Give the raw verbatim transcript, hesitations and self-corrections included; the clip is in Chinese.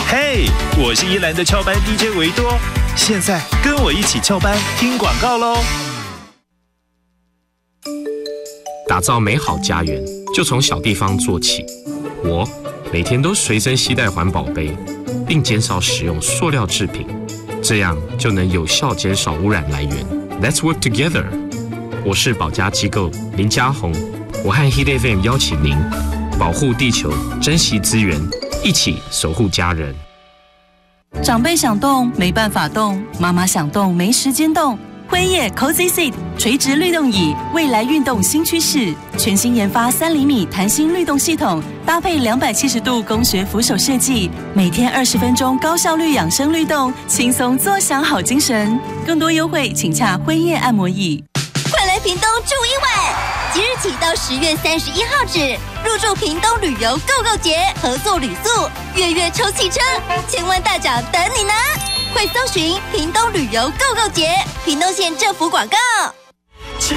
嘿，我是宜兰的翘班 D J 维多，现在跟我一起翘班听广告喽。 打造美好家园，就从小地方做起。我每天都随身携带环保杯，并减少使用塑料制品，这样就能有效减少污染来源。Let's work together。我是保家机构林家宏，我和 Hit F M 邀请您保护地球，珍惜资源，一起守护家人。 长辈想动没办法动，妈妈想动没时间动。辉夜 Cozy Seat 垂直律动椅，未来运动新趋势，全新研发三厘米弹性律动系统，搭配两百七十度工学扶手设计，每天二十分钟高效率养生律动，轻松坐享好精神。更多优惠请洽辉夜按摩椅。 快来屏东住一晚，即日起到十月三十一号止，入住屏东旅游 Go Go 节合作旅宿，月月抽汽车，千万大奖等你呢！快搜寻屏东旅游 Go Go 节，屏东县政府广告。